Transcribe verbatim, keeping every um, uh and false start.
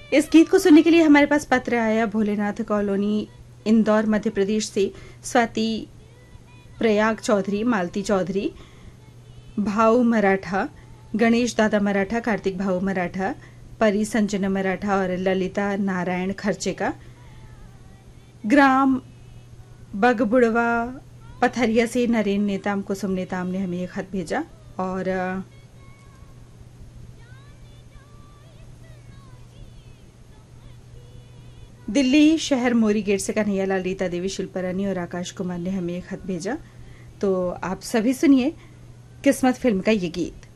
इस गीत को सुनने के लिए हमारे पास पत्र आया भोलेनाथ कॉलोनी इंदौर मध्य प्रदेश से स्वाति प्रयाग चौधरी, मालती चौधरी, भाऊ मराठा, गणेश दादा मराठा, कार्तिक भाऊ मराठा, परी संजना मराठा और ललिता नारायण खर्चेका। ग्राम बगबुड़वा पथरिया से नरेन नेताम कुसुम नेताम ने हमें एक खत भेजा और दिल्ली शहर मोरी गेट से कन्हैया लाल, रीता देवी, शिल्परानी और आकाश कुमार ने हमें एक खत भेजा। तो आप सभी सुनिए किस्मत फिल्म का ये गीत।